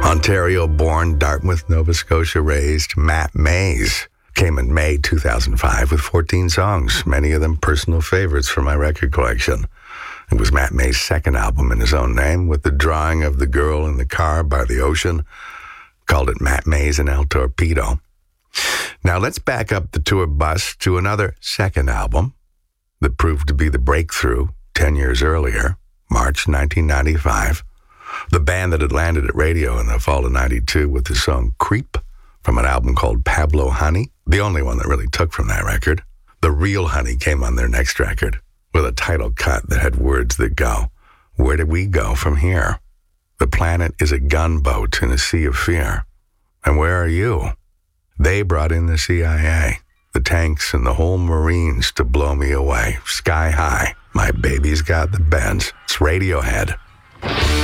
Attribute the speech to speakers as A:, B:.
A: Ontario-born, Dartmouth, Nova Scotia-raised Matt Mays came in May 2005 with 14 songs, many of them personal favorites for my record collection. It was Matt Mays' second album in his own name, with the drawing of the girl in the car by the ocean. Called it Matt Mays and El Torpedo. Now let's back up the tour bus to another second album that proved to be the breakthrough 10 years earlier, March 1995. The band that had landed at radio in the fall of 92 with the song Creep from an album called Pablo Honey, the only one that really took from that record. The Real Honey came on their next record with a title cut that had words that go, "Where do we go from here? The planet is a gunboat in a sea of fear. And where are you?" They brought in the CIA, the tanks and the whole Marines to blow me away. Sky high. My baby's got the bends. It's Radiohead.